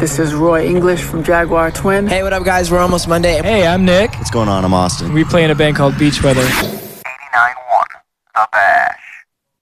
This is Roy English from Jaguar Twin. Hey, what up, guys? We're Almost Monday. Hey, I'm Nick. What's going on? I'm Austin. We play in a band called Beach Weather.